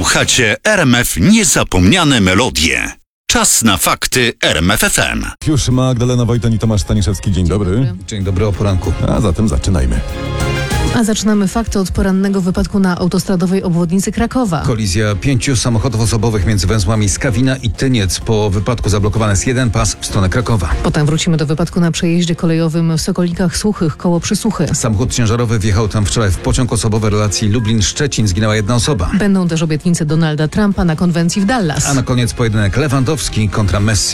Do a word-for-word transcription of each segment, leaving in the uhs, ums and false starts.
Słuchacie R M F Niezapomniane Melodie. Czas na fakty R M F F M. Już Magdalena Wojtan i Tomasz Staniszewski. Dzień dobry. Dzień dobry, o poranku. A zatem zaczynajmy. A zaczynamy fakty od porannego wypadku na autostradowej obwodnicy Krakowa. Kolizja pięciu samochodów osobowych między węzłami Skawina i Tyniec. Po wypadku zablokowany jest jeden pas w stronę Krakowa. Potem wrócimy do wypadku na przejeździe kolejowym w Sokolnikach Suchych koło Przysłuchy. Samochód ciężarowy wjechał tam wczoraj w pociąg osobowy relacji Lublin-Szczecin. Zginęła jedna osoba. Będą też obietnice Donalda Trumpa na konwencji w Dallas. A na koniec pojedynek Lewandowski kontra Messi.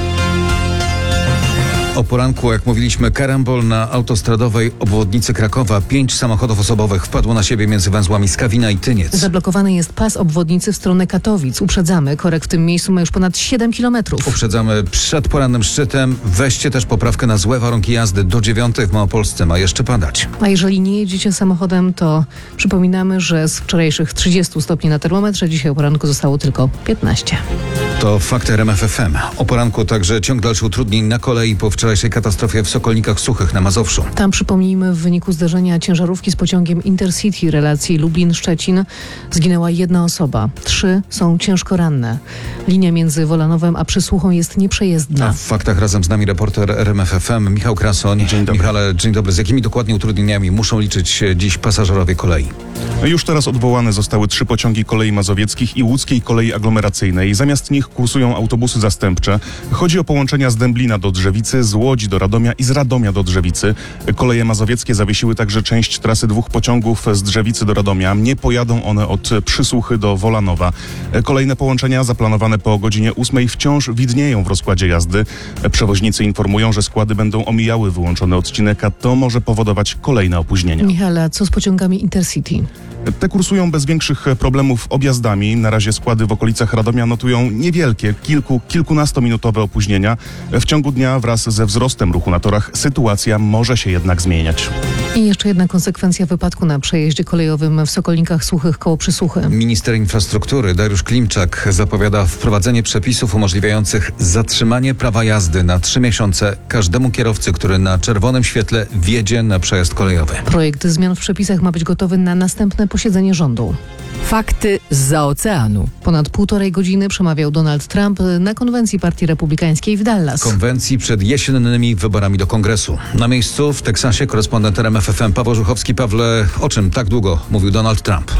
O poranku, jak mówiliśmy, karambol na autostradowej obwodnicy Krakowa. Pięć samochodów osobowych wpadło na siebie między węzłami Skawina i Tyniec. Zablokowany jest pas obwodnicy w stronę Katowic. Uprzedzamy, korek w tym miejscu ma już ponad siedem kilometrów. Uprzedzamy przed porannym szczytem. Weźcie też poprawkę na złe warunki jazdy. Do dziewiątej w Małopolsce ma jeszcze padać. A jeżeli nie jedziecie samochodem, to przypominamy, że z wczorajszych trzydziestu stopni na termometrze dzisiaj o poranku zostało tylko piętnaście. To fakty R M F F M. O poranku także ciąg dalszych utrudnień na kolei po wczorajszej katastrofie w Sokolnikach Suchych na Mazowszu. Tam, przypomnijmy, w wyniku zderzenia ciężarówki z pociągiem Intercity relacji Lublin-Szczecin zginęła jedna osoba. Trzy są ciężko ranne. Linia między Wolanowem a Przysłuchą jest nieprzejezdna. A w faktach razem z nami reporter R M F F M Michał Krasoń. Dzień dobry. Michale, dzień dobry. Z jakimi dokładnie utrudnieniami muszą liczyć dziś pasażerowie kolei? Już teraz odwołane zostały trzy pociągi kolei mazowieckich i łódzkiej kolei aglomeracyjnej. Zamiast nich kursują autobusy zastępcze. Chodzi o połączenia z Dęblina do Drzewicy, z Łodzi do Radomia i z Radomia do Drzewicy. Koleje mazowieckie zawiesiły także część trasy dwóch pociągów z Drzewicy do Radomia. Nie pojadą one od Przysłuchy do Wolanowa. Kolejne połączenia zaplanowane po godzinie ósmej wciąż widnieją w rozkładzie jazdy. Przewoźnicy informują, że składy będą omijały wyłączony odcinek, a to może powodować kolejne opóźnienia. Michale, co z pociągami Intercity? Te kursują bez większych problemów objazdami. Na razie składy w okolicach Radomia notują niewielkie, kilku, kilkunastominutowe opóźnienia. W ciągu dnia wraz ze wzrostem ruchu na torach sytuacja może się jednak zmieniać. I jeszcze jedna konsekwencja wypadku na przejeździe kolejowym w Sokolnikach Suchych koło Przysłuchy. Minister infrastruktury Dariusz Klimczak zapowiada wprowadzenie przepisów umożliwiających zatrzymanie prawa jazdy na trzy miesiące każdemu kierowcy, który na czerwonym świetle wjedzie na przejazd kolejowy. Projekt zmian w przepisach ma być gotowy na następne posiedzenie rządu. Fakty zza oceanu. Ponad półtorej godziny przemawiał Donald Trump na konwencji Partii Republikańskiej w Dallas. Konwencji przed jesiennymi wyborami do Kongresu. Na miejscu w Teksasie korespondent R M F F M Paweł Żuchowski. Pawle, o czym tak długo mówił Donald Trump?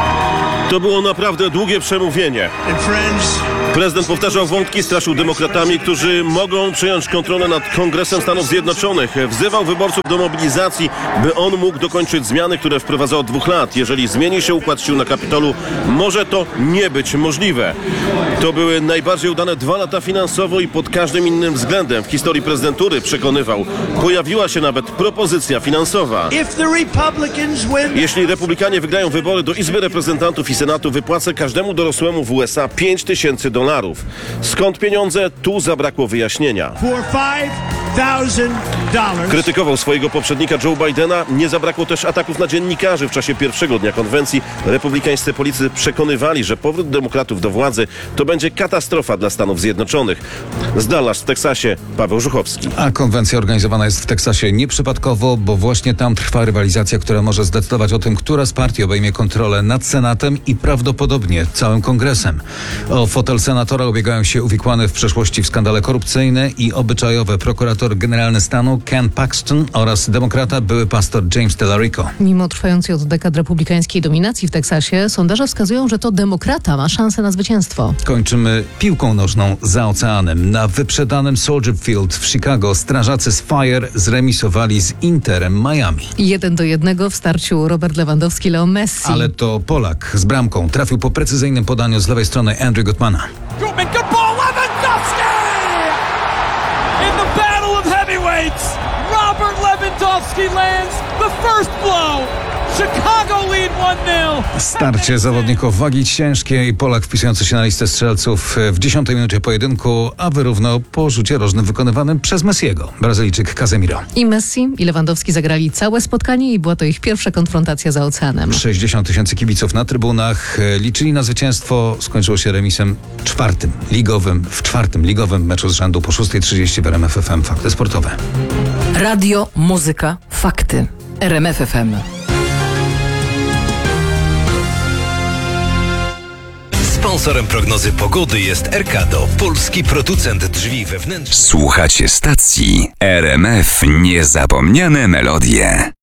To było naprawdę długie przemówienie. Prezydent powtarzał wątki, straszył demokratami, którzy mogą przejąć kontrolę nad Kongresem Stanów Zjednoczonych. Wzywał wyborców do mobilizacji, by on mógł dokończyć zmiany, które wprowadza od dwóch lat. Jeżeli zmieni się układ sił na Kapitolu, może to nie być możliwe. To były najbardziej udane dwa lata finansowo i pod każdym innym względem w historii prezydentury, przekonywał. Pojawiła się nawet propozycja finansowa. Jeśli republikanie wygrają wybory do Izby Reprezentantów i Senatu, wypłacę każdemu dorosłemu w U S A pięć tysięcy dolarów. Skąd pieniądze? Tu zabrakło wyjaśnienia. Krytykował swojego poprzednika Joe Bidena. Nie zabrakło też ataków na dziennikarzy w czasie pierwszego dnia konwencji. Republikańscy politycy przekonywali, że powrót demokratów do władzy to będzie katastrofa dla Stanów Zjednoczonych. Z Dallas w Teksasie Paweł Żuchowski. A konwencja organizowana jest w Teksasie nieprzypadkowo, bo właśnie tam trwa rywalizacja, która może zdecydować o tym, która z partii obejmie kontrolę nad Senatem i prawdopodobnie całym Kongresem. O fotel senatora ubiegają się uwikłany w przeszłości w skandale korupcyjne i obyczajowe prokurator generalny stanu Ken Paxton oraz demokrata były pastor James Tellerico. Mimo trwającej od dekad republikańskiej dominacji w Teksasie, sondaże wskazują, że to demokrata ma szansę na zwycięstwo. Kończymy piłką nożną za oceanem. Na wyprzedanym Soldier Field w Chicago strażacy z Fire zremisowali z Interem Miami. Jeden do jednego w starciu Robert Lewandowski, Leo Messi. Ale to Polak z bramką trafił po precyzyjnym podaniu z lewej strony Andrew Gutmana. Good ball, Lewandowski! In the battle of heavyweights, Robert Lewandowski lands the first blow. Chicago lead one nil. Starcie zawodników wagi ciężkiej. Polak wpisujący się na listę strzelców w dziesiątej minucie pojedynku, a wyrównał po rzucie rożnym wykonywanym przez Messiego. Brazylijczyk Casemiro. I Messi i Lewandowski zagrali całe spotkanie i była to ich pierwsza konfrontacja za oceanem. sześćdziesiąt tysięcy kibiców na trybunach. Liczyli na zwycięstwo. Skończyło się remisem czwartym ligowym, w czwartym ligowym meczu z rzędu po szóstej trzydzieści w R M F F M. Fakty sportowe. Radio, muzyka, fakty. R M F F M. Sponsorem prognozy pogody jest Erkado, polski producent drzwi wewnętrznych. Słuchacie stacji R M F Niezapomniane Melodie.